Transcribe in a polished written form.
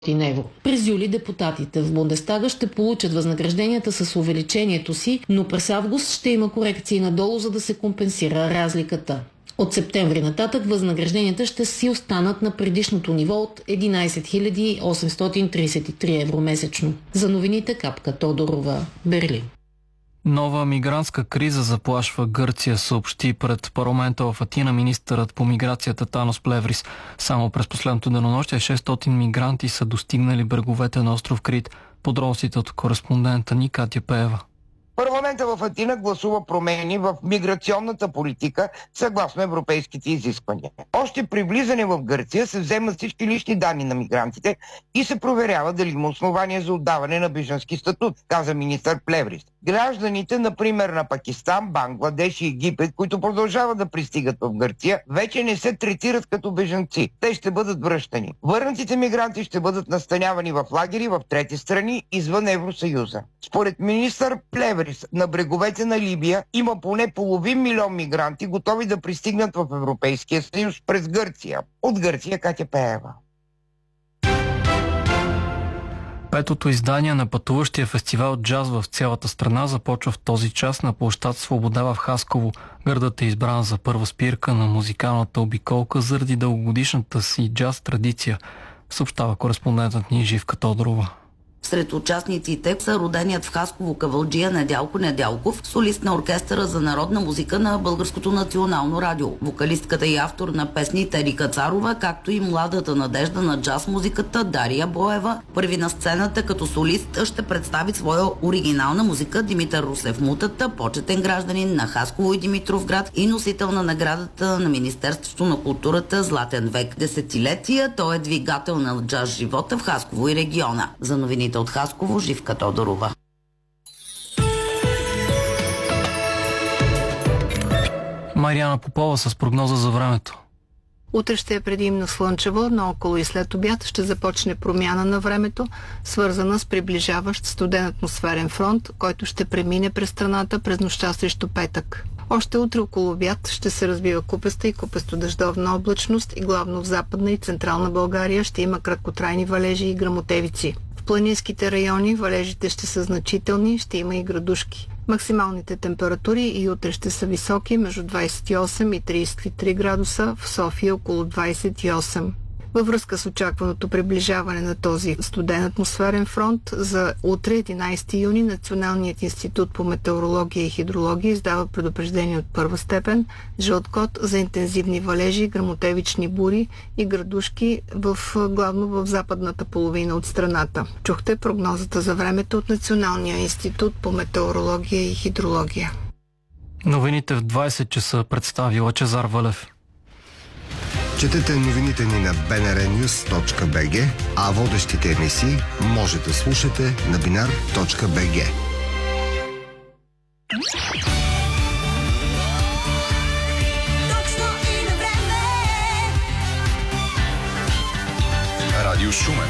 евро. През юли депутатите в Бундестага ще получат възнагражденията с увеличението си, но през август ще има корекции надолу, за да се компенсира разликата. От септември нататък възнагражденията ще си останат на предишното ниво от 11 833 евро месечно. За новините Капка Тодорова, Берлин. Нова мигрантска криза заплашва Гърция, съобщи пред парламента в Атина министърът по миграцията Танос Плеврис. Само през последното денонощие 600 мигранти са достигнали бреговете на остров Крит. Подробностите от кореспондента ни Катя Пеева. Парламентът в Атина гласува промени в миграционната политика съгласно европейските изисквания. Още при влизане в Гърция се вземат всички лични данни на мигрантите и се проверява дали има основание за отдаване на бежански статут, каза министър Плеврис. Гражданите, например на Пакистан, Бангладеш и Египет, които продължават да пристигат в Гърция, вече не се третират като бежанци. Те ще бъдат връщани. Върнатите мигранти ще бъдат настанявани в лагери в трети страни извън Евросъюза. Според министър Плеврис, на бреговете на Либия има поне 500 000 мигранти, готови да пристигнат в Европейския съюз през Гърция. От Гърция Катя Пеева. Петото издание на пътуващия фестивал джаз в цялата страна започва в този час на площад Свобода в Хасково. Градът е избран за първа спирка на музикалната обиколка заради дългогодишната си джаз традиция, съобщава кореспондентът ни Живка Тодорова. Сред участниците са роденият в Хасково кавалджия Недялко Недялков, солист на оркестъра за народна музика на Българското национално радио, вокалистката и автор на песните Ерика Царова, както и младата надежда на джаз музиката Дария Боева. Първи на сцената като солист ще представи своя оригинална музика Димитър Русев Мутата, почетен гражданин на Хасково и Димитровград и носител на наградата на Министерството на културата Златен век. Десетилетия той е двигател на джаз живота в Хасково и региона. За новините от Хасково, Живка Тодорова. Мариана Попова с прогноза за времето. Утре ще е предимно слънчево, но около и след обяд ще започне промяна на времето, свързана с приближаващ студен атмосферен фронт, който ще премине през страната през нощта срещу петък. Още утре около обяд ще се развива купеста и купестодъждовна облачност и главно в Западна и Централна България ще има краткотрайни валежи и гръмотевици. В планинските райони валежите ще са значителни, ще има и градушки. Максималните температури и утре ще са високи, между 28 и 33 градуса, в София около 28. Във връзка с очакваното приближаване на този студен атмосферен фронт, за утре, 11 юни, Националният институт по метеорология и хидрология издава предупреждение от първа степен, жълт код за интензивни валежи, гръмотевични бури и градушки главно в западната половина от страната. Чухте прогнозата за времето от Националния институт по метеорология и хидрология. Новините в 20 часа представи Лъчезар Вълев. Четете новините ни на bnrnews.bg, а водещите емисии може да слушате на binar.bg. Радио Шумен